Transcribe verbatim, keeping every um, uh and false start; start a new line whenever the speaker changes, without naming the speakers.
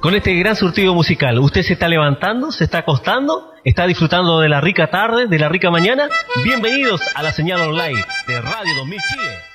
con este gran surtido musical. ¿Usted se está levantando? ¿Se está acostando? ¿Está disfrutando de la rica tarde, de la rica mañana? Bienvenidos a la señal online de Radio dos mil Chile.